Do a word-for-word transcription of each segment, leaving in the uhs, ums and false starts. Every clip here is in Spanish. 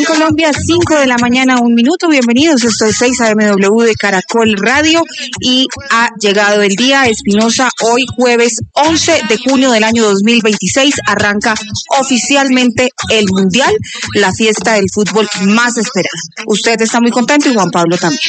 En Colombia, cinco de la mañana, un minuto. Bienvenidos, esto es seis A M W de Caracol Radio y ha llegado el día. Espinosa, hoy jueves once de junio del año dos mil veintiséis arranca oficialmente el Mundial, la fiesta del fútbol más esperada. Usted está muy contento y Juan Pablo también.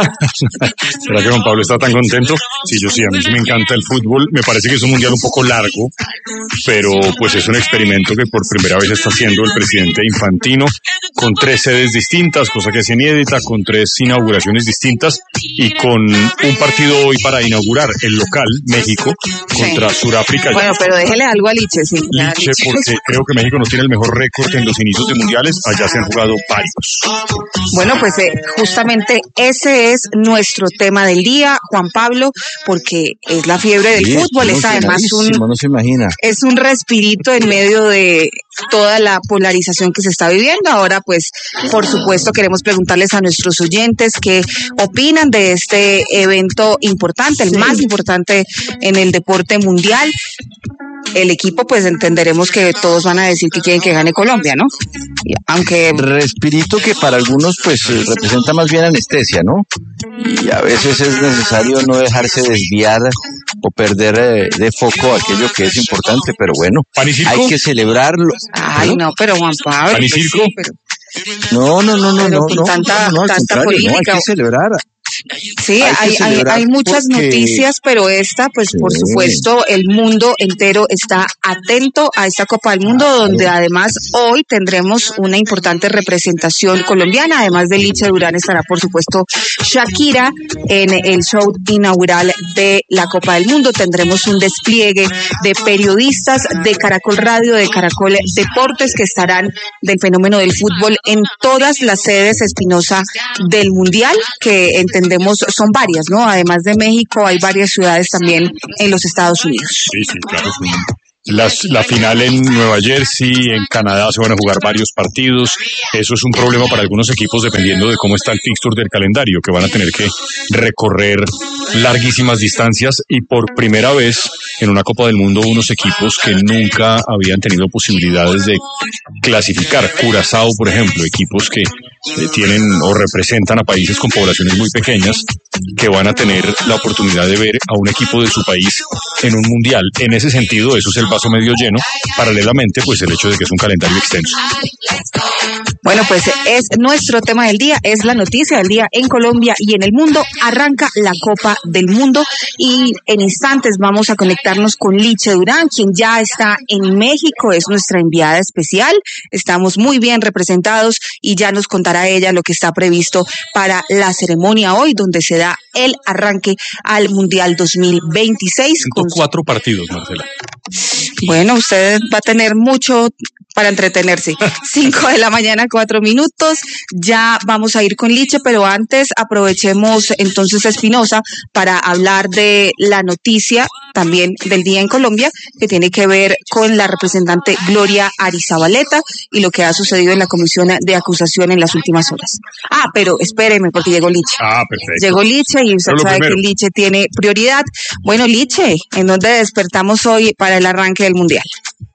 ¿Será que Juan Pablo está tan contento? Sí, yo sí, a mí sí me encanta el fútbol. Me parece que es un Mundial un poco largo, pero pues es un experimento que por primera vez está haciendo el presidente Infantino, con tres sedes distintas, cosa que es inédita, con tres inauguraciones distintas y con un partido hoy para inaugurar el local, México, contra sí. Sudáfrica. Bueno, pero déjele algo a Liche, sí. Liche, porque creo que México no tiene el mejor récord en los inicios de mundiales, allá se han jugado varios. Bueno, pues eh, justamente ese es nuestro tema del día, Juan Pablo, porque es la fiebre del sí, fútbol, es además un, no se imagina. es un respirito en medio de toda la polarización que se está viviendo. Ahora, pues, por supuesto, queremos preguntarles a nuestros oyentes qué opinan de este evento importante, el sí. más importante en el deporte mundial. El equipo, pues entenderemos que todos van a decir que quieren que gane Colombia, ¿no? Aunque... Respirito que para algunos, pues, representa más bien anestesia, ¿no? Y a veces es necesario no dejarse desviar o perder de foco aquello que es importante, pero bueno, hay que celebrarlo. Ay, no, pero Juan Pablo... ¿Pan y circo? Pues sí, pero... No, no, no, no, pero no, no, tanta, no, no, tanta política. No, hay que celebrar. Sí, hay, hay, hay, hay muchas porque... noticias, pero esta, pues sí. por supuesto, el mundo entero está atento a esta Copa del Mundo, ah, donde claro. además hoy tendremos una importante representación colombiana. Además de Liche Durán, estará por supuesto Shakira en el show inaugural de la Copa del Mundo. Tendremos un despliegue de periodistas de Caracol Radio, de Caracol Deportes, que estarán del fenómeno del fútbol en todas las sedes, Espinosa, del Mundial, que entendemos son varias, ¿no? Además de México, hay varias ciudades también en los Estados Unidos. Sí, sí, claro. Sí. Las, la final en Nueva Jersey, en Canadá se van a jugar varios partidos. Eso es un problema para algunos equipos dependiendo de cómo está el fixture del calendario, que van a tener que recorrer larguísimas distancias y por primera vez en una Copa del Mundo unos equipos que nunca habían tenido posibilidades de clasificar. Curazao, por ejemplo, equipos que eh, tienen o representan a países con poblaciones muy pequeñas, que van a tener la oportunidad de ver a un equipo de su país en un mundial. En ese sentido, eso es el vaso medio lleno, paralelamente pues el hecho de que es un calendario extenso. Bueno, pues es nuestro tema del día, es la noticia del día en Colombia y en el mundo. Arranca la Copa del Mundo y en instantes vamos a conectarnos con Liche Durán, quien ya está en México, es nuestra enviada especial. Estamos muy bien representados y ya nos contará ella lo que está previsto para la ceremonia hoy, donde se da el arranque al Mundial dos mil veintiséis. Con cuatro partidos, Marcela. Bueno, usted va a tener mucho para entretenerse. Cinco de la mañana, cuatro minutos. Ya vamos a ir con Liche, pero antes aprovechemos entonces a Espinosa para hablar de la noticia también del día en Colombia, que tiene que ver con la representante Gloria Arizabaleta y lo que ha sucedido en la comisión de acusación en las últimas horas. Ah, pero espéreme, porque llegó Liche. Ah, perfecto. Llegó Liche y usted sabe primero. que Liche tiene prioridad. Bueno, Liche, ¿en dónde despertamos hoy para el arranque del Mundial?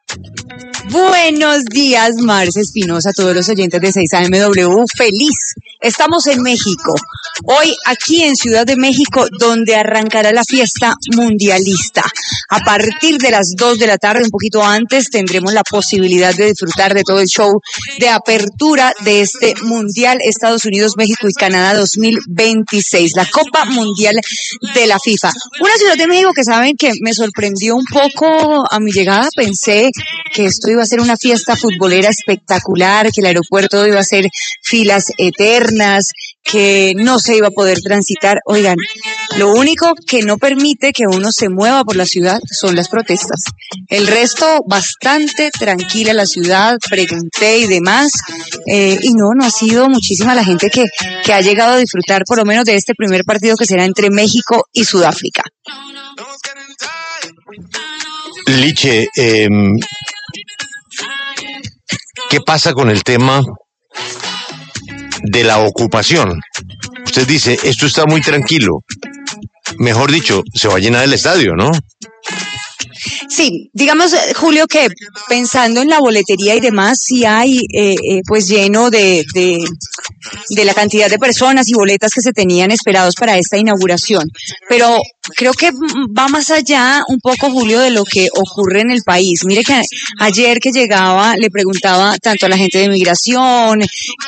Buenos días, Marce Espinosa, a todos los oyentes de seis A M W. Feliz. Estamos en México. Hoy aquí en Ciudad de México, donde arrancará la fiesta mundialista. A partir de las dos de la tarde, un poquito antes, tendremos la posibilidad de disfrutar de todo el show de apertura de este Mundial Estados Unidos, México y Canadá dos mil veintiséis, la Copa Mundial de la FIFA. Una Ciudad de México que saben que me sorprendió un poco a mi llegada. Pensé que esto iba a ser una fiesta futbolera espectacular, que el aeropuerto iba a ser filas eternas, que no se iba a poder transitar. Oigan, lo único que no permite que uno se mueva por la ciudad son las protestas. El resto, bastante tranquila la ciudad, pregunté y demás, eh, y no, no ha sido muchísima la gente que, que ha llegado a disfrutar por lo menos de este primer partido que será entre México y Sudáfrica. Liche, eh, ¿qué pasa con el tema de la ocupación? Usted dice, esto está muy tranquilo. Mejor dicho, se va a llenar el estadio, ¿no? Sí, digamos, Julio, que pensando en la boletería y demás, sí hay eh, eh, pues lleno de, de, de la cantidad de personas y boletas que se tenían esperados para esta inauguración. Pero creo que va más allá un poco, Julio, de lo que ocurre en el país. Mire que ayer que llegaba le preguntaba tanto a la gente de migración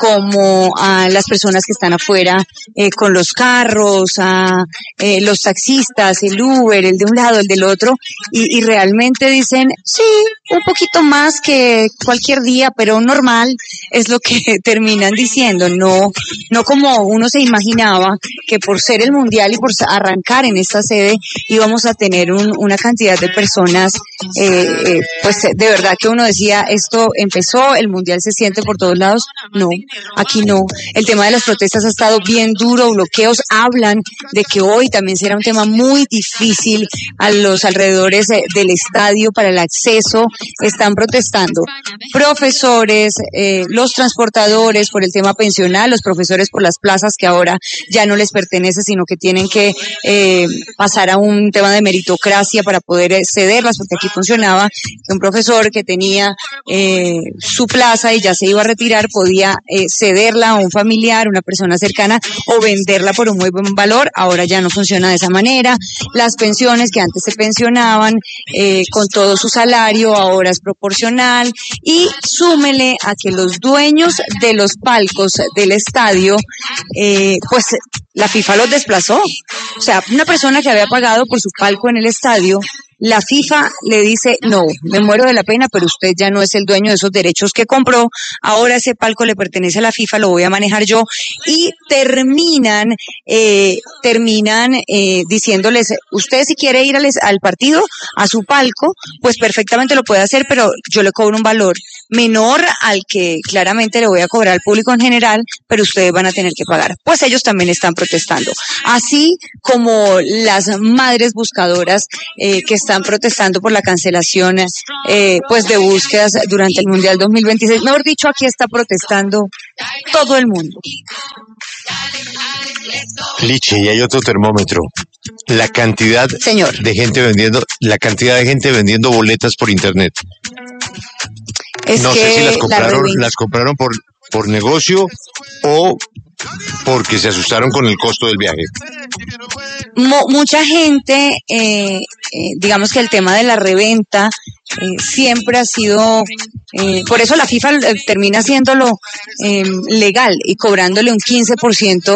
como a las personas que están afuera eh, con los carros, a eh, los taxistas, el Uber, el de un lado, el del otro, y, y realmente dicen, sí, un poquito más que cualquier día, pero normal, es lo que terminan diciendo, no, no como uno se imaginaba que por ser el mundial y por arrancar en esta sede íbamos a tener un, una cantidad de personas, eh, eh, pues de verdad que uno decía, esto empezó, el mundial se siente por todos lados. No, aquí no. El tema de las protestas ha estado bien duro, bloqueos, hablan de que hoy también será un tema muy difícil a los alrededores del estadio para el acceso. Están protestando profesores, eh, los transportadores por el tema pensional, los profesores por las plazas que ahora ya no les pertenece, sino que tienen que eh, pasar a un tema de meritocracia para poder cederlas, porque aquí funcionaba que un profesor que tenía eh, su plaza y ya se iba a retirar podía eh, cederla a un familiar, una persona cercana, o venderla por un muy buen valor. Ahora ya no funciona de esa manera. Las pensiones que antes se pensionaban eh, con todo su salario, ahora es proporcional, y súmele a que los dueños de los palcos del estadio, eh, pues la FIFA los desplazó. O sea, una persona que había pagado por su palco en el estadio, la FIFA le dice, no, me muero de la pena, pero usted ya no es el dueño de esos derechos que compró, ahora ese palco le pertenece a la FIFA, lo voy a manejar yo, y terminan eh, terminan eh, diciéndoles, usted si quiere ir al, al partido, a su palco, pues perfectamente lo puede hacer, pero yo le cobro un valor menor al que claramente le voy a cobrar al público en general, pero ustedes van a tener que pagar. Pues ellos también están protestando, así como las madres buscadoras eh, que están están protestando por la cancelación eh, pues de búsquedas durante el Mundial dos mil veintiséis. Mejor dicho, aquí está protestando todo el mundo. Liche, y hay otro termómetro. La cantidad Señor. de gente vendiendo, la cantidad de gente vendiendo boletas por internet. Es no que sé si las compraron, la las compraron por, por negocio o porque se asustaron con el costo del viaje. Mo, mucha gente, eh, eh, digamos que el tema de la reventa eh, siempre ha sido, eh, por eso la FIFA termina haciéndolo eh, legal y cobrándole un quince por ciento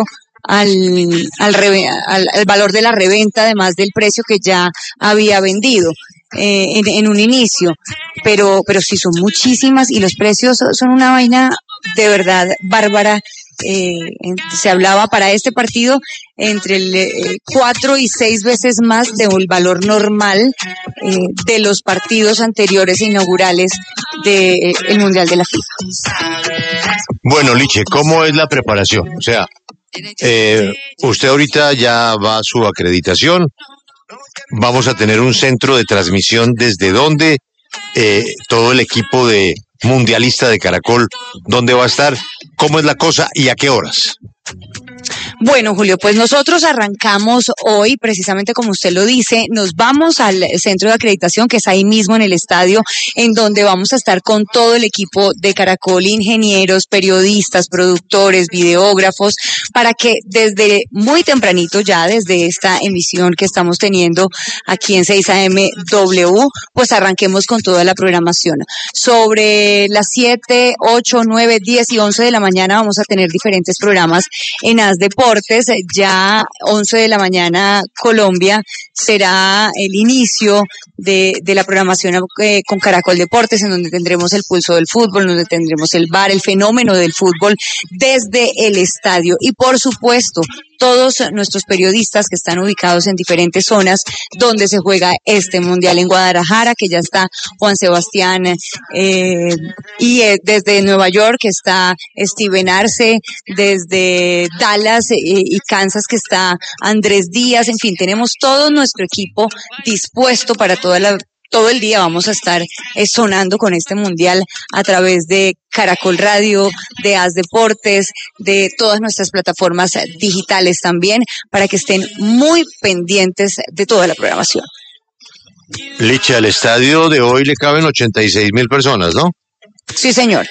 al, al, al, al valor de la reventa, además del precio que ya había vendido. Eh, en, en un inicio, pero pero sí son muchísimas y los precios son una vaina de verdad bárbara. Eh, se hablaba para este partido entre el eh, cuatro y seis veces más del valor normal eh, de los partidos anteriores e inaugurales del eh, Mundial de la FIFA. Bueno, Liche, ¿cómo es la preparación? O sea, eh, usted ahorita ya va a su acreditación. Vamos a tener un centro de transmisión desde donde eh, todo el equipo de mundialista de Caracol, ¿dónde va a estar? ¿Cómo es la cosa y a qué horas? Bueno, Julio, pues nosotros arrancamos hoy, precisamente como usted lo dice, nos vamos al centro de acreditación que es ahí mismo en el estadio, en donde vamos a estar con todo el equipo de Caracol, ingenieros, periodistas, productores, videógrafos, para que desde muy tempranito, ya desde esta emisión que estamos teniendo aquí en seis A M W, pues arranquemos con toda la programación. Sobre las siete, ocho, nueve, diez y once de la mañana vamos a tener diferentes programas en A S Deportes. Ya once de la mañana Colombia será el inicio de, de la programación eh, con Caracol Deportes, en donde tendremos el pulso del fútbol, donde tendremos el V A R, el fenómeno del fútbol desde el estadio. Y por supuesto, todos nuestros periodistas que están ubicados en diferentes zonas donde se juega este mundial, en Guadalajara, que ya está Juan Sebastián, eh, y eh, desde Nueva York que está Steven Arce, desde Dallas eh, y Kansas que está Andrés Díaz, en fin, tenemos todo nuestro equipo dispuesto para toda la todo el día. Vamos a estar eh, sonando con este mundial a través de Caracol Radio, de A S Deportes, de todas nuestras plataformas digitales también, para que estén muy pendientes de toda la programación. Licha, al estadio de hoy le caben ochenta y seis mil personas, ¿no? Sí, señor.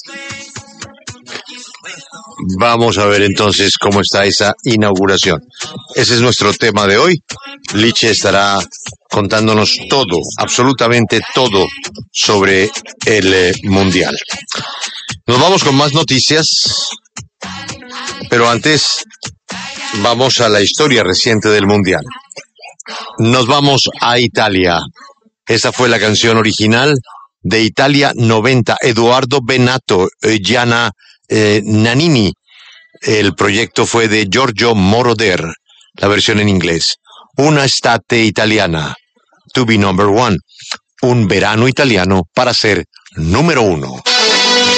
Vamos a ver entonces cómo está esa inauguración. Ese es nuestro tema de hoy. Liche estará contándonos todo, absolutamente todo sobre el eh, Mundial. Nos vamos con más noticias, pero antes vamos a la historia reciente del Mundial. Nos vamos a Italia. Esa fue la canción original de Italia noventa, Eduardo Bennato, eh, Gianna eh, Nannini. El proyecto fue de Giorgio Moroder, la versión en inglés. Una estate italiana, to be number one. Un verano italiano para ser número uno.